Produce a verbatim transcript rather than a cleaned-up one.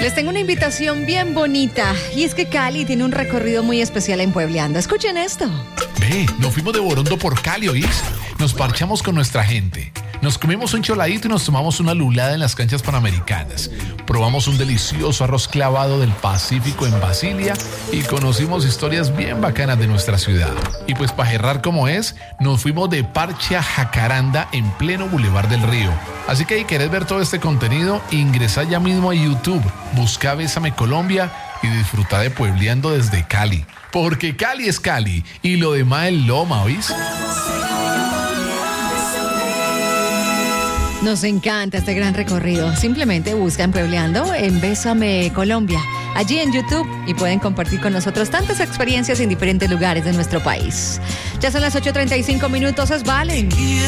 Les tengo una invitación bien bonita y es que Cali tiene un recorrido muy especial en Puebleando. Escuchen esto. Ve, nos fuimos de Borondo por Cali, ¿oís? Nos parchamos con nuestra gente. Nos comimos un choladito y nos tomamos una lulada en las canchas panamericanas. Probamos un delicioso arroz clavado del Pacífico en Basilia y conocimos historias bien bacanas de nuestra ciudad. Y pues para cerrar como es, nos fuimos de parche a Jacaranda en pleno Boulevard del Río. Así que si querés ver todo este contenido, ingresa ya mismo a YouTube, busca Bésame Colombia y disfruta de Puebleando desde Cali. Porque Cali es Cali y lo demás es Loma, ¿oís? Nos encanta este gran recorrido. Simplemente buscan Puebleando en Bésame Colombia, allí en YouTube, y pueden compartir con nosotros tantas experiencias en diferentes lugares de nuestro país. Ya son las ocho treinta y cinco minutos, es Valen.